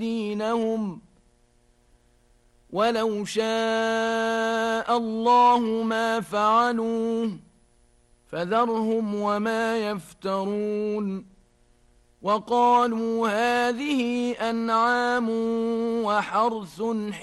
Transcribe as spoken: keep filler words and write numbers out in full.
دينهم ولو شاء الله ما فعلوه فذرهم وما يفترون وقالوا هذه أنعام وحرث